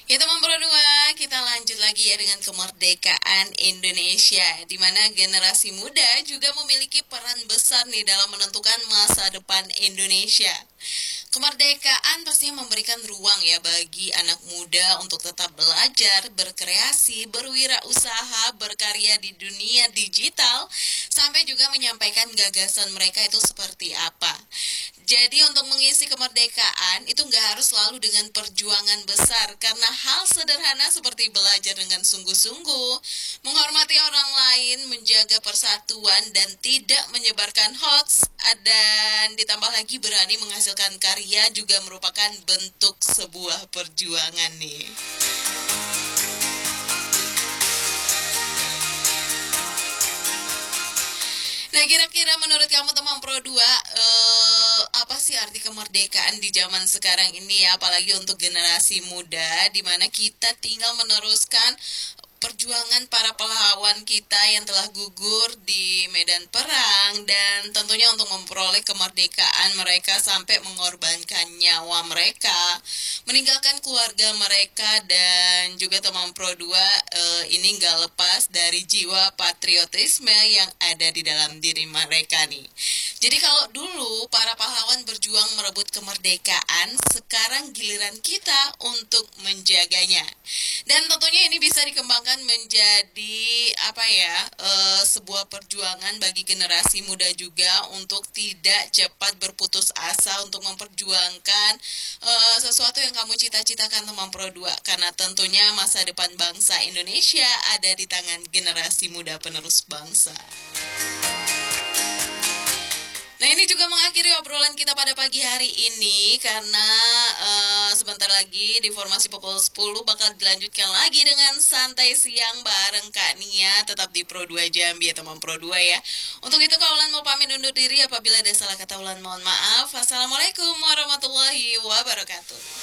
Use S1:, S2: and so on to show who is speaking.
S1: Ya teman Pro 2, kita lanjut lagi ya dengan kemerdekaan Indonesia, di mana generasi muda juga memiliki peran besar nih dalam menentukan masa depan Indonesia. Kemerdekaan pastinya memberikan ruang ya bagi anak muda untuk tetap belajar, berkreasi, berwirausaha, berkarya di dunia digital, sampai juga menyampaikan gagasan mereka itu seperti apa. Jadi untuk mengisi kemerdekaan itu nggak harus selalu dengan perjuangan besar, karena hal sederhana seperti belajar dengan sungguh-sungguh, menghormati orang lain, menjaga persatuan dan tidak menyebarkan hoax, dan ditambah lagi berani menghasilkan karya juga merupakan bentuk sebuah perjuangan nih. Nah, kira-kira menurut kamu teman Pro 2, apa sih arti kemerdekaan di zaman sekarang ini ya, apalagi untuk generasi muda, di mana kita tinggal meneruskan perjuangan para pahlawan kita yang telah gugur di medan perang, dan tentunya untuk memperoleh kemerdekaan mereka sampai mengorbankan nyawa mereka, meninggalkan keluarga mereka, dan juga teman Pro 2, ini nggak lepas dari jiwa patriotisme yang ada di dalam diri mereka nih. Jadi kalau dulu para pahlawan berjuang merebut kemerdekaan, sekarang giliran kita untuk menjaganya. Dan tentunya ini bisa dikembangkan menjadi apa ya, sebuah perjuangan bagi generasi muda juga untuk tidak cepat berputus asa untuk memperjuangkan sesuatu yang kamu cita-citakan teman Pro 2, karena tentunya masa depan bangsa Indonesia ada di tangan generasi muda penerus bangsa. Nah, ini juga mengakhiri obrolan kita pada pagi hari ini, karena sebentar lagi di Formasi pukul 10 bakal dilanjutkan lagi dengan Santai Siang bareng Kak Nia, tetap di Pro 2 Jambi ya teman Pro 2 ya. Untuk itu Kaulan mau pamit undur diri, apabila ada salah kata Ulan mohon maaf. Assalamualaikum warahmatullahi wabarakatuh.